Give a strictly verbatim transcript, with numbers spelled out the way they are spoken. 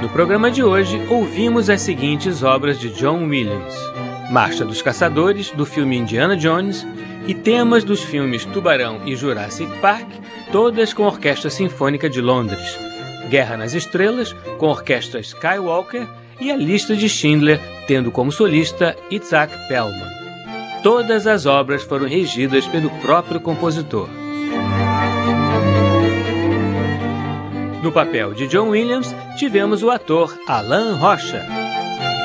No programa de hoje, ouvimos as seguintes obras de John Williams: Marcha dos Caçadores, do filme Indiana Jones, e temas dos filmes Tubarão e Jurassic Park, todas com a Orquestra Sinfônica de Londres, Guerra nas Estrelas, com a Orquestra Skywalker, e a Lista de Schindler, tendo como solista Isaac Perlman. Todas as obras foram regidas pelo próprio compositor. No papel de John Williams, tivemos o ator Alan Rocha.